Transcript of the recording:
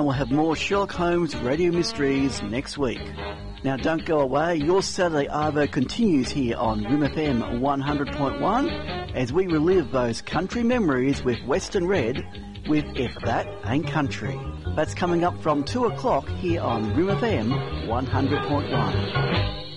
and we'll have more Sherlock Holmes Radio Mysteries next week. Now don't go away, your Saturday Arvo continues here on Room FM 100.1 as we relive those country memories with Western Red with If That Ain't Country. That's coming up from 2 o'clock here on Room FM 100.1.